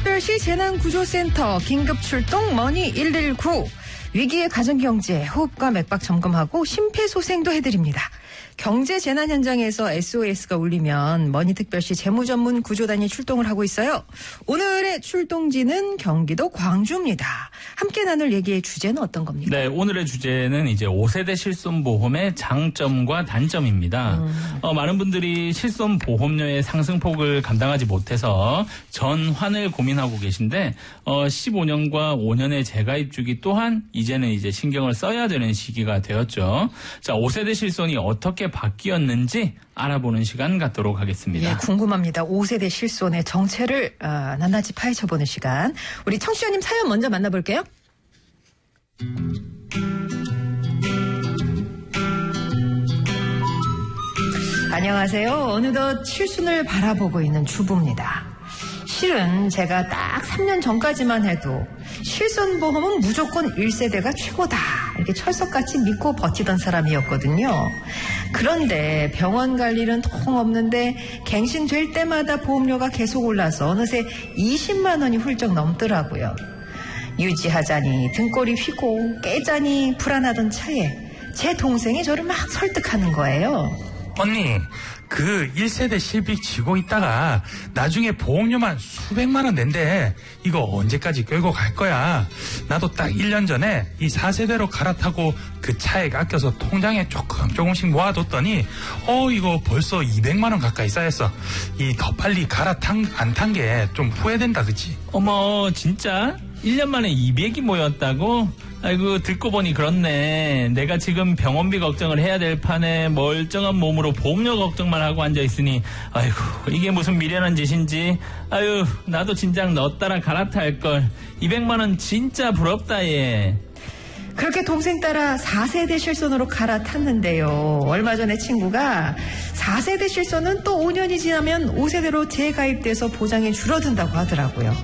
모니특별시 재난구조센터 긴급 출동 머니 119 위기의 가정경제 호흡과 맥박 점검하고 심폐소생도 해드립니다. 경제 재난 현장에서 SOS가 울리면 머니특별시 재무전문 구조단이 출동을 하고 있어요. 오늘의 출동지는 경기도 광주입니다. 함께 나눌 얘기의 주제는 어떤 겁니까? 네, 오늘의 주제는 이제 5세대 실손보험의 장점과 단점입니다. 많은 분들이 실손보험료의 상승폭을 감당하지 못해서 전환을 고민하고 계신데 15년과 5년의 재가입 주기 또한 이제는 이제 신경을 써야 되는 시기가 되었죠. 자, 5세대 실손이 어떻게 바뀌었는지 알아보는 시간 갖도록 하겠습니다. 예, 궁금합니다. 5세대 실손의 정체를 낱낱이 파헤쳐보는 시간. 우리 청취자님 사연 먼저 만나볼게요. 안녕하세요. 어느덧 칠순을 바라보고 있는 주부입니다. 실은 제가 딱 3년 전까지만 해도 실손보험은 무조건 1세대가 최고다 이렇게 철석같이 믿고 버티던 사람이었거든요. 그런데 병원 갈 일은 통 없는데 갱신될 때마다 보험료가 계속 올라서 어느새 20만 원이 훌쩍 넘더라고요. 유지하자니 등골이 휘고 깨자니 불안하던 차에 제 동생이 저를 막 설득하는 거예요. 언니, 그 1세대 실비 지고 있다가 나중에 보험료만 수백만 원 낸대. 이거 언제까지 끌고 갈 거야? 나도 딱 1년 전에 이 4세대로 갈아타고 그 차액 아껴서 통장에 조금씩 모아뒀더니 이거 벌써 200만 원 가까이 쌓였어. 이 더 빨리 안 탄 게 좀 후회된다, 그치? 어머, 진짜? 1년 만에 200이 모였다고? 아이고, 듣고 보니 그렇네. 내가 지금 병원비 걱정을 해야 될 판에 멀쩡한 몸으로 보험료 걱정만 하고 앉아있으니 아이고, 이게 무슨 미련한 짓인지. 아유, 나도 진작 너 따라 갈아탈걸. 200만 원 진짜 부럽다, 얘. 그렇게 동생 따라 4세대 실손으로 갈아탔는데요. 얼마 전에 친구가 4세대 실손은 또 5년이 지나면 5세대로 재가입돼서 보장이 줄어든다고 하더라고요.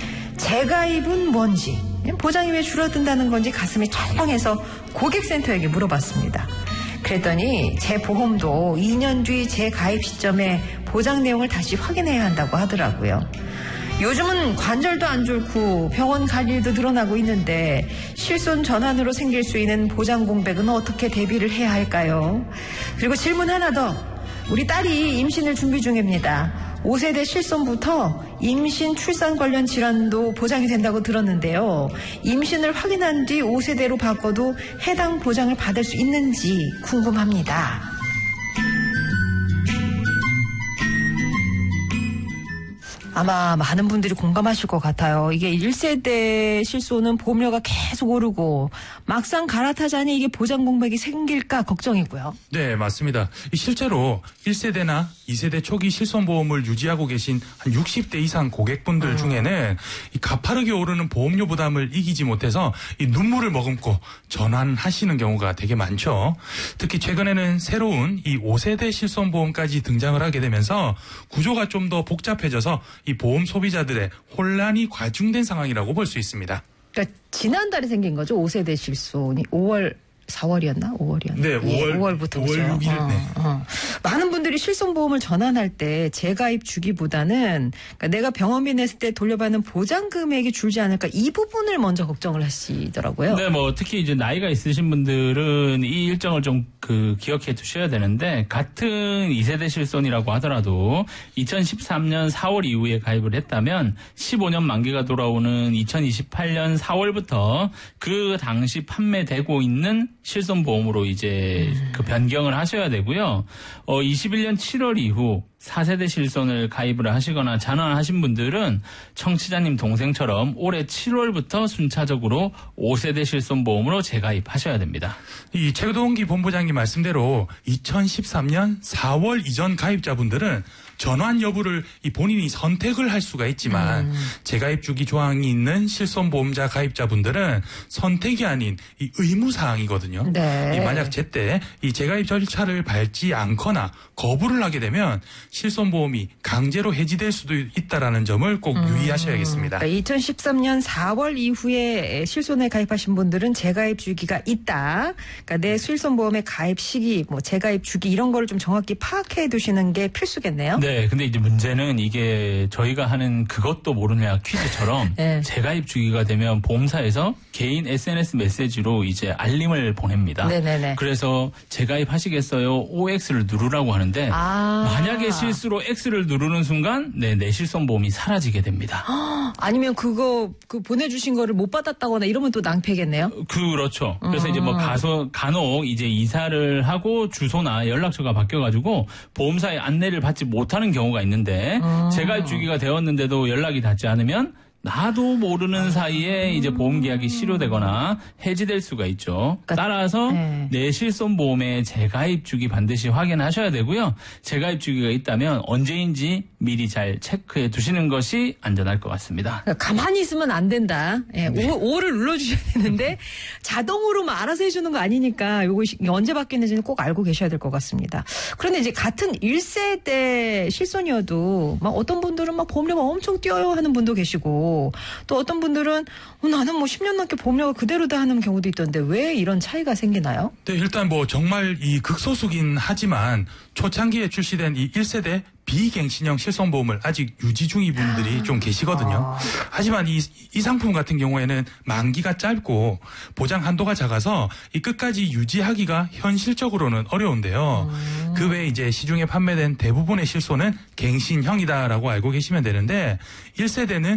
재가입은 뭔지, 보장이 왜 줄어든다는 건지 가슴이 철렁해서 고객센터에게 물어봤습니다. 그랬더니 제 보험도 2년 뒤 재가입 시점에 보장 내용을 다시 확인해야 한다고 하더라고요. 요즘은 관절도 안 좋고 병원 갈 일도 늘어나고 있는데 실손 전환으로 생길 수 있는 보장 공백은 어떻게 대비를 해야 할까요? 그리고 질문 하나 더. 우리 딸이 임신을 준비 중입니다. 5세대 실손부터 임신 출산 관련 질환도 보장이 된다고 들었는데요. 임신을 확인한 뒤 5세대로 바꿔도 해당 보장을 받을 수 있는지 궁금합니다. 아마 많은 분들이 공감하실 것 같아요. 이게 1세대 실손은 보험료가 계속 오르고 막상 갈아타자니 이게 보장 공백이 생길까 걱정이고요. 네, 맞습니다. 실제로 1세대나 2세대 초기 실손보험을 유지하고 계신 한 60대 이상 고객분들 중에는 이 가파르게 오르는 보험료 부담을 이기지 못해서 이 눈물을 머금고 전환하시는 경우가 되게 많죠. 특히 최근에는 새로운 이 5세대 실손보험까지 등장을 하게 되면서 구조가 좀 더 복잡해져서 이 보험 소비자들의 혼란이 과중된 상황이라고 볼 수 있습니다. 그러니까 지난달에 생긴 거죠. 5세대 실손이 4월이었나? 5월이었나? 네, 5월부터. 5월 6일. 네. 많은 분들이 실손보험을 전환할 때 재가입 주기보다는 그러니까 내가 병원비 냈을 때 돌려받는 보장 금액이 줄지 않을까 이 부분을 먼저 걱정을 하시더라고요. 네, 특히 이제 나이가 있으신 분들은 이 일정을 좀 기억해 두셔야 되는데 같은 2세대 실손이라고 하더라도 2013년 4월 이후에 가입을 했다면 15년 만기가 돌아오는 2028년 4월부터 그 당시 판매되고 있는 실손보험으로 이제 변경을 하셔야 되고요. 21년 7월 이후 4세대 실손을 가입을 하시거나 전환하신 분들은 청취자님 동생처럼 올해 7월부터 순차적으로 5세대 실손보험으로 재가입하셔야 됩니다. 이 최동기 본부장님 말씀대로 2013년 4월 이전 가입자분들은 전환 여부를 이 본인이 선택을 할 수가 있지만 재가입 주기 조항이 있는 실손보험자 가입자분들은 선택이 아닌 이 의무사항이거든요. 네. 만약 제때 이 재가입 절차를 밟지 않거나 거부를 하게 되면 실손보험이 강제로 해지될 수도 있다라는 점을 꼭 유의하셔야겠습니다. 그러니까 2013년 4월 이후에 실손에 가입하신 분들은 재가입 주기가 있다. 그러니까 내 실손보험의 가입 시기, 뭐 재가입 주기 이런 거를 좀 정확히 파악해 두시는 게 필수겠네요. 네, 근데 이제 문제는 이게 저희가 하는 그것도 모르냐 퀴즈처럼 네. 재가입 주기가 되면 보험사에서 개인 SNS 메시지로 이제 알림을 보냅니다. 네네네. 그래서 재가입하시겠어요? OX를 누르라고 하는데 만약에 실수로 X를 누르는 순간 내 실손보험이 사라지게 됩니다. 아니면 그거 보내주신 거를 못 받았다거나 이러면 또 낭패겠네요. 그렇죠. 그래서 이제 뭐 간혹 이제 이사를 하고 주소나 연락처가 바뀌어가지고 보험사의 안내를 받지 못하는 경우가 있는데 재가입 주기가 되었는데도 연락이 닿지 않으면 나도 모르는 사이에 이제 보험 계약이 실효되거나 해지될 수가 있죠. 따라서 내 실손보험의 재가입 주기 반드시 확인하셔야 되고요. 재가입 주기가 있다면 언제인지 미리 잘 체크해 두시는 것이 안전할 것 같습니다. 그러니까 가만히 있으면 안 된다. 예, 네. 5를 눌러주셔야 되는데 자동으로 막 알아서 해주는 거 아니니까 요거 언제 바뀌는지는 꼭 알고 계셔야 될 것 같습니다. 그런데 이제 같은 1세대 실손이어도 막 어떤 분들은 막 보험료가 엄청 뛰어요 하는 분도 계시고 또 어떤 분들은 나는 뭐 10년 넘게 보험료가 그대로다 하는 경우도 있던데 왜 이런 차이가 생기나요? 네, 일단 뭐 정말 이 극소수긴 하지만 초창기에 출시된 이 1세대 비갱신형 실손보험을 아직 유지 중인 분들이 좀 계시거든요. 하지만 이 상품 같은 경우에는 만기가 짧고 보장 한도가 작아서 이 끝까지 유지하기가 현실적으로는 어려운데요. 그 외에 이제 시중에 판매된 대부분의 실손은 갱신형이다라고 알고 계시면 되는데 1세대는